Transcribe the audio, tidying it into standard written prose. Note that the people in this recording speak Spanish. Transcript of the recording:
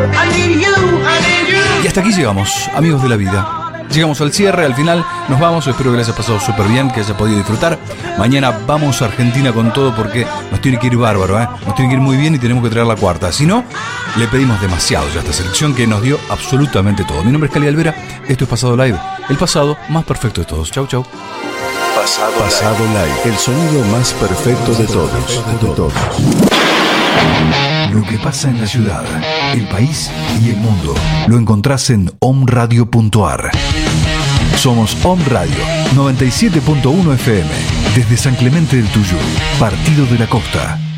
Y hasta aquí llegamos, amigos de la vida. Llegamos al cierre, al final nos vamos. Espero que les haya pasado súper bien, que haya podido disfrutar. Mañana vamos a Argentina con todo porque nos tiene que ir bárbaro, nos tiene que ir muy bien y tenemos que traer la cuarta. Si no, le pedimos demasiado ya a esta selección que nos dio absolutamente todo. Mi nombre es Cali Alvera, esto es Pasado Live, el pasado más perfecto de todos. Chau, chau. Pasado Live, el sonido más perfecto de todos. Lo que pasa en la ciudad, el país y el mundo lo encontrás en omradio.ar. Somos Om Radio 97.1 FM desde San Clemente del Tuyú, Partido de la Costa.